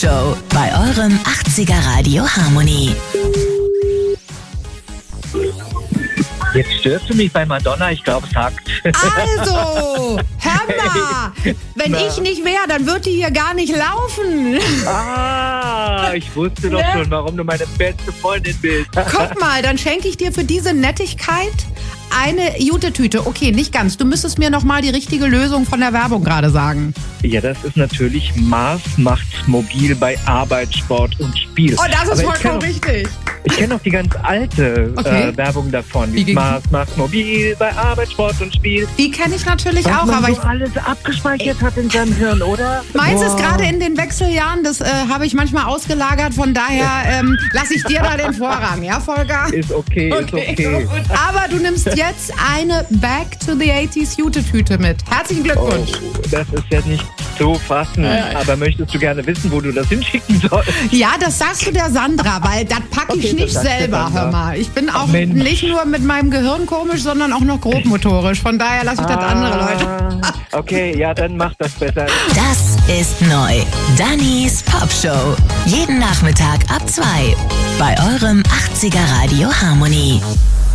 Show bei eurem 80er Radio Harmony. Jetzt störst du mich bei Madonna, ich glaube, es hackt. Also, hör mal, wenn ich nicht wäre, dann würde die hier gar nicht laufen. Ich wusste doch schon, warum du meine beste Freundin bist. Guck mal, dann schenke ich dir für diese Nettigkeit eine Jute-Tüte. Okay, nicht ganz. Du müsstest mir nochmal die richtige Lösung von der Werbung gerade sagen. Ja, das ist natürlich Mars macht mobil bei Arbeit, Sport und Spiel. Oh, das ist Aber vollkommen richtig. Ich kenne auch die ganz alte Werbung davon. Wie ging Mars macht mobil bei Arbeit, Sport und Spiel. Die kenne ich natürlich Was auch, man aber so ich alles abgespeichert hat in seinem Hirn, oder? meins ist gerade in den Wechseljahren, das habe ich manchmal ausgelagert, von daher lasse ich dir da den Vorrang, ja, Volker? Ist okay, ist okay. Aber du nimmst jetzt eine Back to the 80s Jute-Tüte mit. Herzlichen Glückwunsch. Oh, das ist ja nicht zu fassen. Aber möchtest du gerne wissen, wo du das hinschicken sollst? Ja, das sagst du der Sandra, weil das packe ich Okay, nicht das sagt der selber, Sandra. hör mal. Ich bin auch Mensch. nicht nur mit meinem Gehirn komisch, sondern auch noch grobmotorisch. Von daher lasse ich das andere Leute. Okay, ja, dann mach das besser. Das ist neu. Dannys Pop Show. Jeden Nachmittag ab 2 bei eurem 80er Radio Harmony.